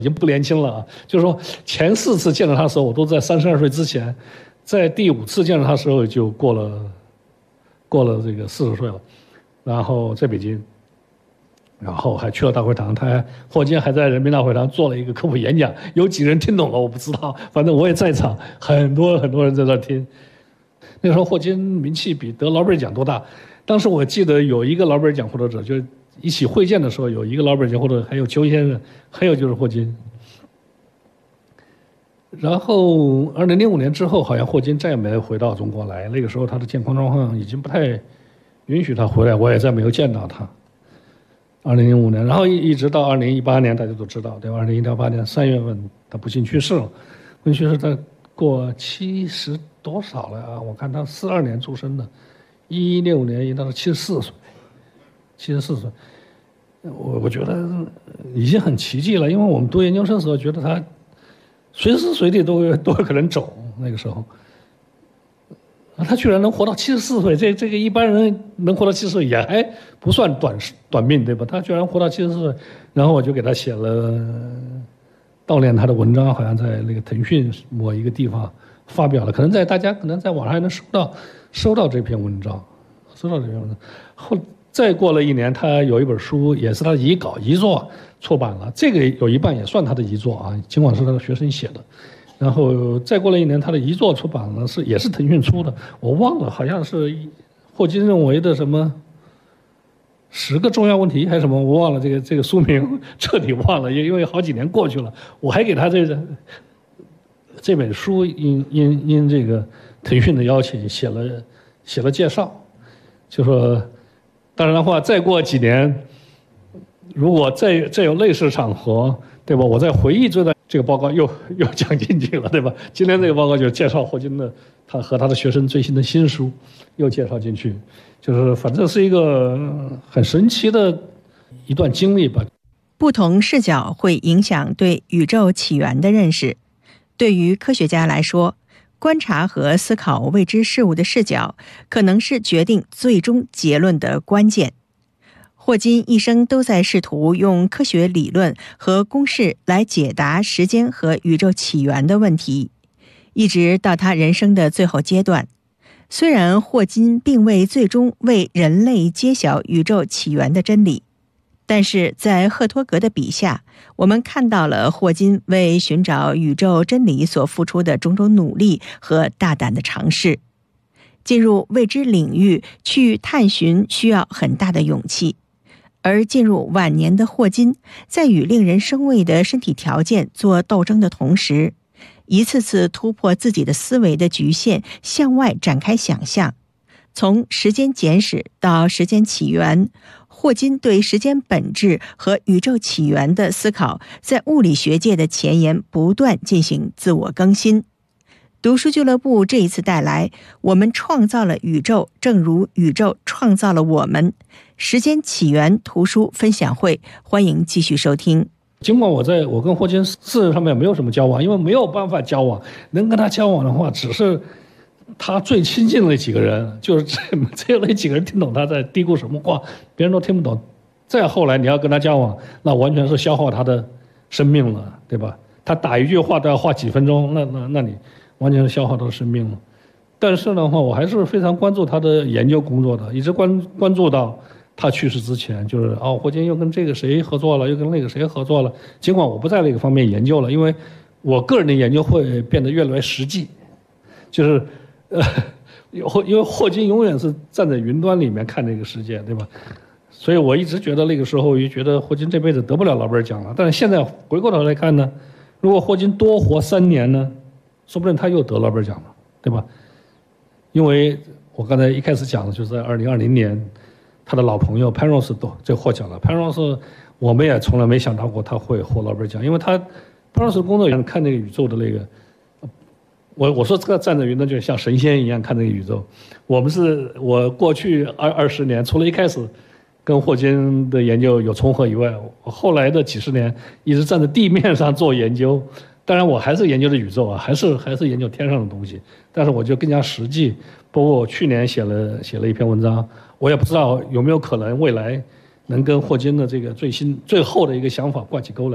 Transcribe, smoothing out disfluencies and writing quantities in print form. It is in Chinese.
已经不年轻了啊。就是说前4次见到他的时候，我都在32岁之前，在第5次见到他的时候就过了这个40岁了，然后在北京。然后还去了大会堂，霍金还在人民大会堂做了一个科普演讲，有几个人听懂了我不知道，反正我也在场，很多人在那听。那个时候霍金名气比得诺贝尔奖多大？当时我记得有一个诺贝尔奖获得者，就一起会见的时候有一个诺贝尔奖获得者，还有丘先生，还有就是霍金。然后2005年之后，好像霍金再也没回到中国来，那个时候他的健康状况已经不太允许他回来，我也再没有见到他。2005年，然后一直到2018年，大家都知道，对吧？2018年3月份，他不幸去世了。不幸去世，他过70多少了啊？我看他42年出生的，16年应当是74岁，74岁。我觉得已经很奇迹了，因为我们读研究生的时候，觉得他随时随地都有可能走，那个时候。他居然能活到74岁，这个一般人能活到70岁也还不算短命，对吧？他居然活到74岁，然后我就给他写了悼念他的文章，好像在那个腾讯某一个地方发表了，大家可能在网上还能收到这篇文章，后再过了1年，他有一本书也是他的遗作出版了，这个有一半也算他的遗作啊，尽管是他的学生写的。然后再过了1年，他的遗作出版了，也是腾讯出的，我忘了，好像是霍金认为的什么10个重要问题还是什么，我忘了这个书名，彻底忘了，因为好几年过去了。我还给他这本书因这个腾讯的邀请写了介绍，就说当然的话，再过几年，如果再有类似场合，对吧？我再回忆这个报告又讲进去了，对吧？今天这个报告就介绍霍金的他和他的学生最新的新书，又介绍进去，就是反正是一个很神奇的一段经历吧。 不同视角会影响对宇宙起源的认识。对于科学家来说，观察和思考未知事物的视角，可能是决定最终结论的关键。霍金一生都在试图用科学理论和公式来解答时间和宇宙起源的问题，一直到他人生的最后阶段。虽然霍金并未最终为人类揭晓宇宙起源的真理，但是在赫托格的笔下，我们看到了霍金为寻找宇宙真理所付出的种种努力和大胆的尝试。进入未知领域去探寻需要很大的勇气，而进入晚年的霍金，在与令人生畏的身体条件做斗争的同时，一次次突破自己的思维的局限，向外展开想象。从时间简史到时间起源，霍金对时间本质和宇宙起源的思考，在物理学界的前沿不断进行自我更新。读书俱乐部这一次带来我们创造了宇宙，正如宇宙创造了我们时间起源图书分享会，欢迎继续收听。 尽管我跟霍金事实上面没有什么交往，因为没有办法交往，能跟他交往的话只是他最亲近的那几个人，就是只有那几个人听懂他在嘀咕什么话，别人都听不懂。再后来你要跟他交往，那完全是消耗他的生命了，对吧？他打一句话都要花几分钟，那你完全是消耗他的生命了。但是的话，我还是非常关注他的研究工作的，一直关注到他去世之前，就是霍金又跟这个谁合作了，又跟那个谁合作了。尽管我不在那个方面研究了，因为我个人的研究会变得越来越实际，就是因为霍金永远是站在云端里面看这个世界，对吧？所以我一直觉得那个时候就觉得霍金这辈子得不了诺贝尔奖了。但是现在回过头来看呢，如果霍金多活3年呢，说不定他又得诺贝尔奖了，对吧？因为我刚才一开始讲的就是在2020年，他的老朋友潘若斯就获奖了。潘若斯我们也从来没想到过他会获诺贝尔奖，因为潘若斯工作人员看那个宇宙的那个，我说这个站在云端就像神仙一样看这个宇宙。我过去20年，除了一开始跟霍金的研究有重合以外，我后来的几十年一直站在地面上做研究。当然我还是研究的宇宙啊，还是研究天上的东西，但是我就更加实际。包括我去年写了一篇文章，我也不知道有没有可能未来能跟霍金的这个最后的一个想法挂起钩来。